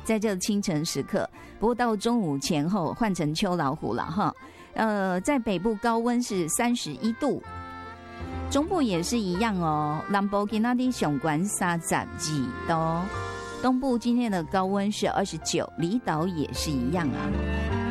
在这清晨时刻。不过到中午前后换成秋老虎了哈。在北部高温是31度，中部也是一样哦。南部今天的上关32度，东部今天的高温是29，离岛也是一样啊。